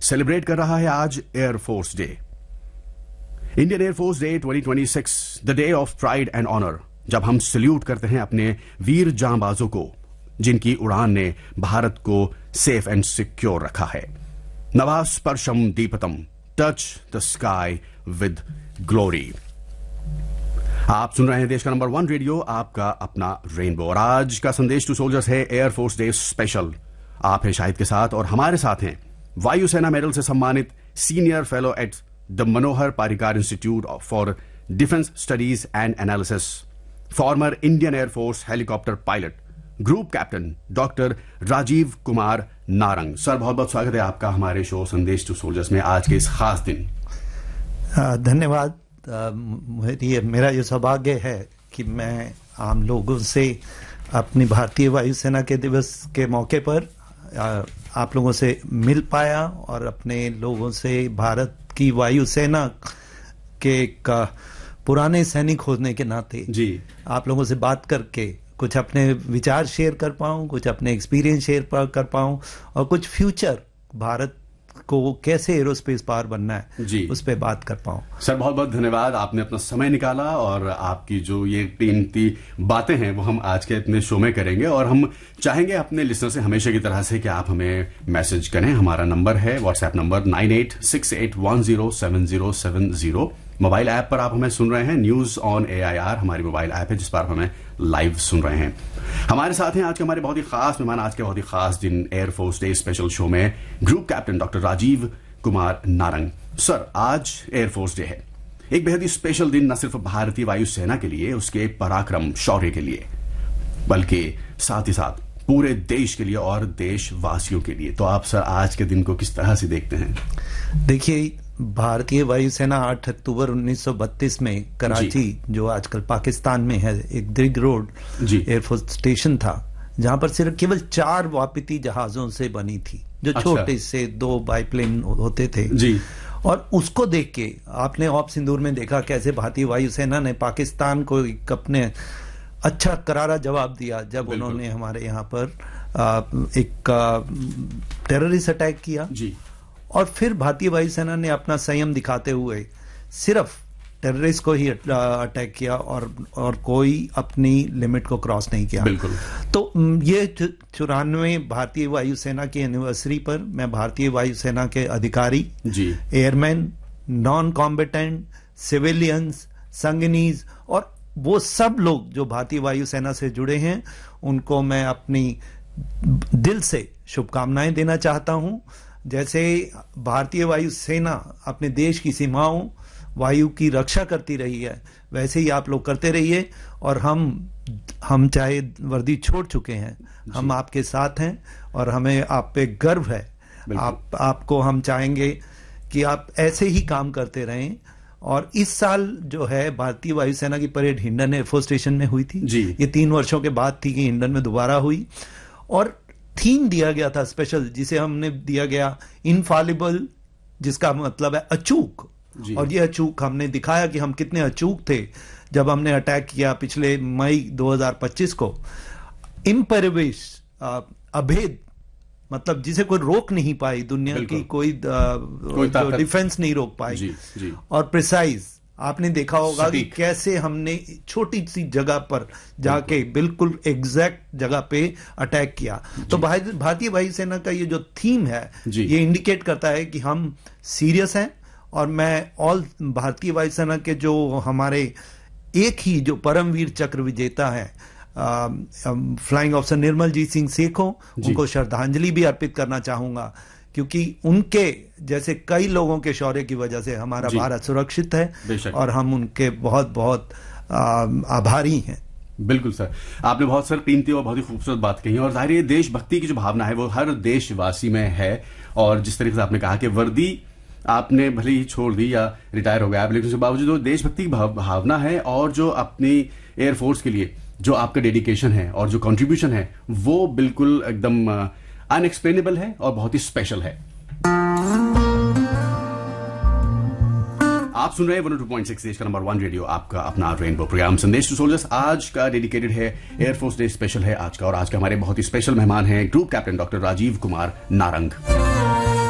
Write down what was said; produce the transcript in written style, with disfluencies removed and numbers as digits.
Celebrate कर रहा है आज air force day. Indian air force day 2026, the day of pride and honour, जब हम सल्यूट करते हैं अपने वीर जांबाजों को जिनकी उड़ान ने भारत को सेफ एंड सिक्योर रखा है। नभः स्पर्शम दीपतम, touch the sky with glory. आप सुन रहे हैं देश का नंबर 1 रेडियो, आपका अपना रेनबो, और आज का संदेश टू सोल्जर्स है एयरफोर्स डे स्पेशल। आप हैं शाहिद के साथ, और हमारे साथ हैं वायुसेना मेडल से सम्मानित senior fellow at the Manohar Parrikar institute for defence studies and analysis, former Indian air force helicopter pilot, group captain doctor Rajiv Kumar Narang. Sir, बहुत बहुत स्वागत है आपका हमारे शो संदेश टू सोल्जर्स में आज के इस खास दिन। धन्यवाद। मेरा ये सौभाग्य है कि मैं आम लोगों से अपनी भारतीय वायुसेना के दिवस के मौके पर आप लोगों से मिल पाया और अपने लोगों से भारत की वायुसेना के एक पुराने सैनिक होने के नाते जी आप लोगों से बात करके कुछ अपने विचार शेयर कर पाऊं, कुछ अपने एक्सपीरियंस शेयर कर पाऊं, और कुछ फ्यूचर भारत को कैसे एरोस्पेस पावर बनना है जी उस पर बात कर पाऊं। सर, बहुत बहुत धन्यवाद, आपने अपना समय निकाला, और आपकी जो ये कीमती बातें हैं वो हम आज के अपने शो में करेंगे। और हम चाहेंगे अपने लिसनर से हमेशा की तरह से कि आप हमें मैसेज करें। हमारा नंबर है व्हाट्सएप नंबर 9868107070। मोबाइल ऐप पर आप हमें सुन रहे हैं, न्यूज ऑन AIR हमारी मोबाइल ऐप है जिस पर हमें लाइव सुन रहे हैं। हमारे साथ हैं आज के हमारे बहुत ही खास मेहमान, आज के बहुत ही खास दिन एयरफोर्स डे स्पेशल शो में group captain doctor Rajiv Kumar Narang. Sir, आज एयरफोर्स डे है, एक बेहद ही स्पेशल दिन, न सिर्फ भारतीय वायुसेना के लिए, उसके पराक्रम शौर्य के लिए, बल्कि साथ ही साथ पूरे देश के लिए और देशवासियों के लिए। तो आप सर आज के दिन को किस तरह से देखते हैं? देखिए, भारतीय वायुसेना 8 अक्टूबर 1932 में कराची, जो आजकल पाकिस्तान में है, एक दृग रोड एयरफोर्स स्टेशन था जहां पर सिर्फ केवल 4 वापती जहाजों से बनी थी, जो छोटे से 2 बाइप्लेन होते थे जी। और उसको देख के आपने ऑप सिंदूर में देखा कैसे भारतीय वायुसेना ने पाकिस्तान को एक अपने अच्छा करारा जवाब दिया जब उन्होंने हमारे यहाँ पर एक टेररिस्ट अटैक किया जी। और फिर भारतीय वायुसेना ने अपना संयम दिखाते हुए सिर्फ टेररिस्ट को ही अटैक किया और कोई अपनी लिमिट को क्रॉस नहीं किया। बिल्कुल। तो ये 94 भारतीय वायुसेना की एनिवर्सरी पर मैं भारतीय वायुसेना के अधिकारी जी, एयरमैन, नॉन कॉम्बेटेंट, सिविलियंस, संगनीज और वो सब लोग जो भारतीय वायुसेना से जुड़े हैं, उनको मैं अपनी दिल से शुभकामनाएं देना चाहता हूं। जैसे भारतीय वायुसेना अपने देश की सीमाओं, वायु की रक्षा करती रही है, वैसे ही आप लोग करते रहिए। और हम चाहे वर्दी छोड़ चुके हैं, हम आपके साथ हैं और हमें आप पे गर्व है। आपको हम चाहेंगे कि आप ऐसे ही काम करते रहें। और इस साल जो है भारतीय वायुसेना की परेड हिंडन एयरफोर्स स्टेशन में हुई थी जी। ये 3 वर्षों के बाद थी कि हिंडन में दोबारा हुई, और थीम दिया गया था स्पेशल, जिसे हमने दिया गया इनफॉलिबल, जिसका मतलब है अचूक। और ये अचूक हमने दिखाया कि हम कितने अचूक थे जब हमने अटैक किया पिछले मई 2025 को। इम्पेरेबिस, अभेद, मतलब जिसे कोई रोक नहीं पाई, दुनिया की कोई डिफेंस नहीं रोक पाई जी, जी। और प्रिसाइज, आपने देखा होगा कि कैसे हमने छोटी सी जगह पर जाके बिल्कुल एग्जैक्ट जगह पे अटैक किया। तो भारतीय वायुसेना का ये जो थीम है ये इंडिकेट करता है कि हम सीरियस हैं। और मैं ऑल भारतीय वायुसेना के जो हमारे एक ही जो परमवीर चक्र विजेता है फ्लाइंग ऑफिसर निर्मलजीत सिंह सेखों, उनको श्रद्धांजलि भी अर्पित करना चाहूंगा, क्योंकि उनके जैसे कई लोगों के शौर्य की वजह से हमारा भारत सुरक्षित है और हम उनके बहुत बहुत आभारी हैं। बिल्कुल सर, आपने बहुत सर कीमती और बहुत ही खूबसूरत बात कही, और जाहिर है देशभक्ति की जो भावना है वो हर देशवासी में है। और जिस तरीके से आपने कहा कि वर्दी आपने भले ही छोड़ दी या रिटायर हो गया आप, लेकिन उसके बावजूद जो देशभक्ति की भावना है और जो अपनी एयरफोर्स के लिए जो आपका डेडिकेशन है और जो कंट्रीब्यूशन है वो बिल्कुल एकदम अनएक्सप्लेनेबल है और बहुत ही स्पेशल है। आप सुन रहे हैं 102.6 देश का नंबर 1 रेडियो, आपका अपना रेनबो प्रोग्राम संदेश टू सोल्जर्स। आज का डेडिकेटेड है एयरफोर्स डे स्पेशल है आज का, और आज का हमारे बहुत ही स्पेशल मेहमान हैं group captain doctor Rajiv Kumar Narang.